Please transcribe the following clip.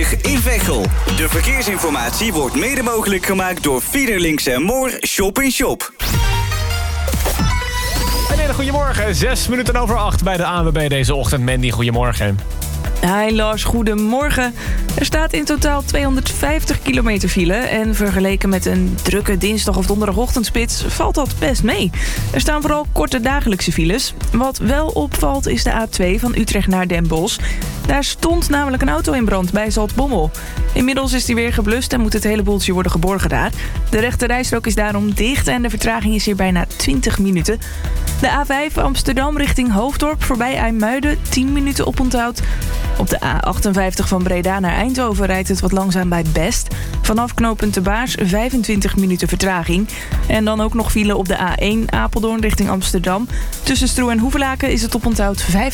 in Veghel. De verkeersinformatie wordt mede mogelijk gemaakt door Fiederlinks en Moor Shop in Shop. Een hele goedemorgen, 7:06 bij de ANWB deze ochtend. Mandy, goedemorgen. Hi Lars, goedemorgen. Er staat in totaal 250 kilometer file. En vergeleken met een drukke dinsdag- of donderdagochtendspits valt dat best mee. Er staan vooral korte dagelijkse files. Wat wel opvalt is de A2 van Utrecht naar Den Bosch. Daar stond namelijk een auto in brand bij Zaltbommel. Inmiddels is die weer geblust en moet het hele boeltje worden geborgen daar. De rechte rijstrook is daarom dicht en de vertraging is hier bijna 20 minuten. De A5 Amsterdam richting Hoofddorp voorbij IJmuiden, 10 minuten oponthoud. Op de A58 van Breda naar Eindhoven rijdt het wat langzaam bij Best. Vanaf knooppunt De Baars 25 minuten vertraging. En dan ook nog file op de A1 Apeldoorn richting Amsterdam. Tussen Stroe en Hoevelaken is het oponthoud 15